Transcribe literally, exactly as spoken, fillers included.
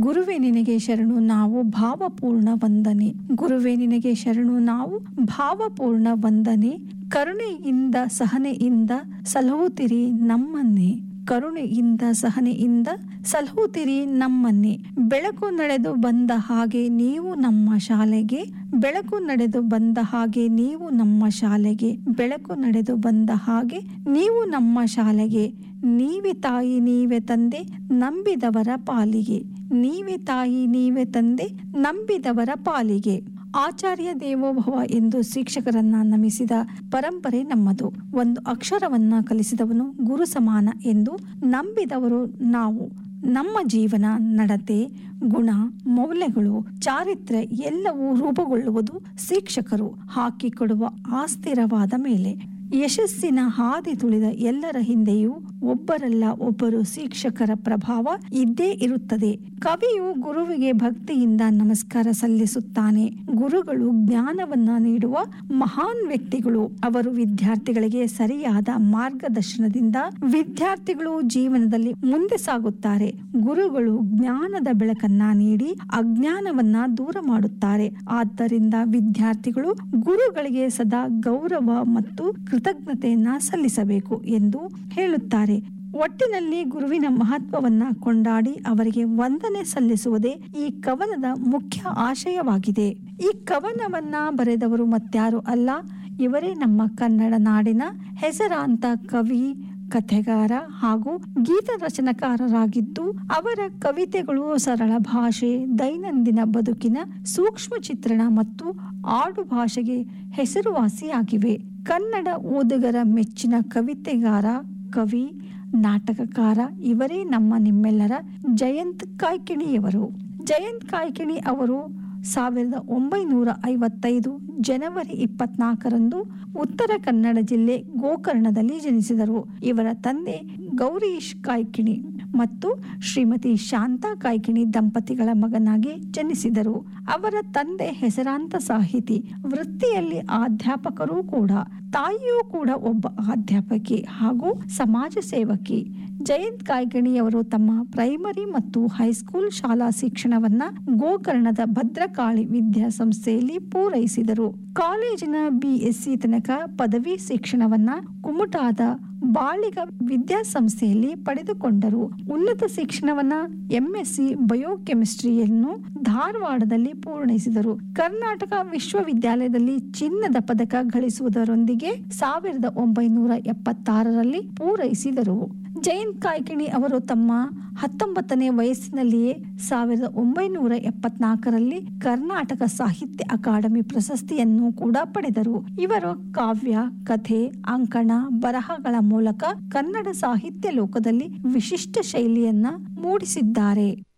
ಗುರುವೇ ನಿನಗೆ ಶರಣು ನಾವು ಭಾವಪೂರ್ಣ ವಂದನೆ. ಗುರುವೇ ನಿನಗೆ ಶರಣು ನಾವು ಭಾವಪೂರ್ಣ ವಂದನೆ. ಕರುಣೆಯಿಂದ ಸಹನೆಯಿಂದ ಸಲಹುತ್ತಿರಿ ನಮ್ಮನ್ನೇ. ಕರುಣೆಯಿಂದ ಸಹನೆಯಿಂದ ಸಲಹುತ್ತಿರಿ ನಮ್ಮನ್ನೇ. ಬೆಳಕು ನಡೆದು ಬಂದ ಹಾಗೆ ನೀವು ನಮ್ಮ ಶಾಲೆಗೆ. ಬೆಳಕು ನಡೆದು ಬಂದ ಹಾಗೆ ನೀವು ನಮ್ಮ ಶಾಲೆಗೆ. ಬೆಳಕು ನಡೆದು ಬಂದ ಹಾಗೆ ನೀವು ನಮ್ಮ ಶಾಲೆಗೆ. ನೀವೇ ತಾಯಿ ನೀವೇ ತಂದೆ ನಂಬಿದವರ ಪಾಲಿಗೆ. ನೀವೇ ತಾಯಿ ನೀವೇ ತಂದೆ ನಂಬಿದವರ ಪಾಲಿಗೆ. ಆಚಾರ್ಯ ದೇವೋಭವ ಎಂದು ಶಿಕ್ಷಕರನ್ನ ನಮಿಸಿದ ಪರಂಪರೆ ನಮ್ಮದು. ಒಂದು ಅಕ್ಷರವನ್ನ ಕಲಿಸಿದವನು ಗುರು ಸಮಾನ ಎಂದು ನಂಬಿದವರು ನಾವು. ನಮ್ಮ ಜೀವನ ನಡತೆ ಗುಣ ಮೌಲ್ಯಗಳು ಚಾರಿತ್ರ್ಯ ಎಲ್ಲವೂ ರೂಪುಗೊಳ್ಳುವುದು ಶಿಕ್ಷಕರು ಹಾಕಿಕೊಡುವ ಆಸ್ಥಿರವಾದ ಮೇಲೆ. ಯಶಸ್ಸಿನ ಹಾದಿ ತುಳಿದ ಎಲ್ಲರ ಹಿಂದೆಯೂ ಒಬ್ಬರಲ್ಲ ಒಬ್ಬರು ಶಿಕ್ಷಕರ ಪ್ರಭಾವ ಇದ್ದೇ ಇರುತ್ತದೆ. ಕವಿಯು ಗುರುವಿಗೆ ಭಕ್ತಿಯಿಂದ ನಮಸ್ಕಾರ ಸಲ್ಲಿಸುತ್ತಾನೆ. ಗುರುಗಳು ಜ್ಞಾನವನ್ನ ನೀಡುವ ಮಹಾನ್ ವ್ಯಕ್ತಿಗಳು. ಅವರು ವಿದ್ಯಾರ್ಥಿಗಳಿಗೆ ಸರಿಯಾದ ಮಾರ್ಗದರ್ಶನದಿಂದ ವಿದ್ಯಾರ್ಥಿಗಳು ಜೀವನದಲ್ಲಿ ಮುಂದೆ ಸಾಗುತ್ತಾರೆ. ಗುರುಗಳು ಜ್ಞಾನದ ಬೆಳಕನ್ನ ನೀಡಿ ಅಜ್ಞಾನವನ್ನ ದೂರ ಮಾಡುತ್ತಾರೆ. ಆದ್ದರಿಂದ ವಿದ್ಯಾರ್ಥಿಗಳು ಗುರುಗಳಿಗೆ ಸದಾ ಗೌರವ ಮತ್ತು ಕೃತಜ್ಞತೆಯನ್ನ ಸಲ್ಲಿಸಬೇಕು ಎಂದು ಹೇಳುತ್ತಾರೆ. ಒಟ್ಟಿನಲ್ಲಿ ಗುರುವಿನ ಮಹತ್ವವನ್ನ ಕೊಂಡಾಡಿ ಅವರಿಗೆ ವಂದನೆ ಸಲ್ಲಿಸುವುದೇ ಈ ಕವನದ ಮುಖ್ಯ ಆಶಯವಾಗಿದೆ. ಈ ಕವನವನ್ನ ಬರೆದವರು ಮತ್ಯಾರು ಅಲ್ಲ, ಇವರೇ ನಮ್ಮ ಕನ್ನಡ ನಾಡಿನ ಹೆಸರಾಂತ ಕವಿ, ಕಥೆಗಾರ ಹಾಗೂ ಗೀತ ರಚನಕಾರರಾಗಿದ್ದು ಅವರ ಕವಿತೆಗಳು ಸರಳ ಭಾಷೆ, ದೈನಂದಿನ ಬದುಕಿನ ಸೂಕ್ಷ್ಮ ಚಿತ್ರಣ ಮತ್ತು ಆಡು ಭಾಷೆಗೆ ಹೆಸರುವಾಸಿಯಾಗಿವೆ. ಕನ್ನಡ ಓದುಗರ ಮೆಚ್ಚಿನ ಕವಿತೆಗಾರ, ಕವಿ, ನಾಟಕಕಾರ ಇವರೇ ನಮ್ಮ ನಿಮ್ಮೆಲ್ಲರ ಜಯಂತ್ ಕಾಯ್ಕಿಣಿಯವರು. ಜಯಂತ್ ಕಾಯ್ಕಿಣಿ ಅವರು ಸಾವಿರದ ಒಂಬೈನೂರ ಐವತ್ತೈದು ಜನವರಿ ಇಪ್ಪತ್ನಾಲ್ಕರಂದು ಉತ್ತರ ಕನ್ನಡ ಜಿಲ್ಲೆ ಗೋಕರ್ಣದಲ್ಲಿ ಜನಿಸಿದರು. ಇವರ ತಂದೆ ಗೌರೀಶ್ ಕಾಯ್ಕಿಣಿ ಮತ್ತು ಶ್ರೀಮತಿ ಶಾಂತಾ ಕಾಯ್ಕಿಣಿ ದಂಪತಿಗಳ ಮಗನಾಗಿ ಜನಿಸಿದರು. ಅವರ ತಂದೆ ಹೆಸರಾಂತ ಸಾಹಿತಿ, ವೃತ್ತಿಯಲ್ಲಿ ಅಧ್ಯಾಪಕರೂ ಕೂಡ. ತಾಯಿಯೂ ಕೂಡ ಒಬ್ಬ ಅಧ್ಯಾಪಕಿ ಹಾಗೂ ಸಮಾಜ ಸೇವಕಿ. ಜಯಂತ್ ಕಾಯ್ಕಿಣಿಯವರು ತಮ್ಮ ಪ್ರೈಮರಿ ಮತ್ತು ಹೈಸ್ಕೂಲ್ ಶಾಲಾ ಶಿಕ್ಷಣವನ್ನ ಗೋಕರ್ಣದ ಭದ್ರಕಾಳಿ ವಿದ್ಯಾಸಂಸ್ಥೆಯಲ್ಲಿ ಪೂರೈಸಿದರು. ಕಾಲೇಜಿನ ಬಿ ಎಸ್ ಸಿ ತನಕ ಪದವಿ ಶಿಕ್ಷಣವನ್ನ ಕುಮಟಾದ ಬಾಳಿಗ ವಿದ್ಯಾಸಂಸ್ಥೆಯಲ್ಲಿ ಪಡೆದುಕೊಂಡರು. ಉನ್ನತ ಶಿಕ್ಷಣವನ್ನ ಎಂ ಎಸ್ ಸಿ ಬಯೋಕೆಮಿಸ್ಟ್ರಿಯನ್ನು ಧಾರವಾಡದಲ್ಲಿ ಪೂರೈಸಿದರು. ಕರ್ನಾಟಕ ವಿಶ್ವವಿದ್ಯಾಲಯದಲ್ಲಿ ಚಿನ್ನದ ಪದಕ ಗಳಿಸುವುದರೊಂದಿಗೆ ಸಾವಿರದ ಒಂಬೈನೂರ ಎಪ್ಪತ್ತಾರರಲ್ಲಿ ಪೂರೈಸಿದರು. ಜಯಂತ್ ಕಾಯ್ಕಿಣಿ ಅವರು ತಮ್ಮ ಹತ್ತೊಂಬತ್ತನೇ ವಯಸ್ಸಿನಲ್ಲಿಯೇ ಸಾವಿರದ ಒಂಬೈನೂರ ಎಪ್ಪತ್ನಾಲ್ಕರಲ್ಲಿ ಕರ್ನಾಟಕ ಸಾಹಿತ್ಯ ಅಕಾಡೆಮಿ ಪ್ರಶಸ್ತಿಯನ್ನು ಕೂಡ ಪಡೆದರು. ಇವರು ಕಾವ್ಯ, ಕಥೆ, ಅಂಕಣ, ಬರಹಗಳ ಮೂಲಕ ಕನ್ನಡ ಸಾಹಿತ್ಯ ಲೋಕದಲ್ಲಿ ವಿಶಿಷ್ಟ ಶೈಲಿಯನ್ನ ಮೂಡಿಸಿದ್ದಾರೆ.